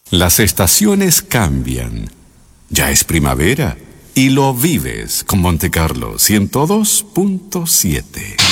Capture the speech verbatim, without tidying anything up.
Las estaciones cambian. Ya es primavera y lo vives con Monte Carlo ciento dos punto siete.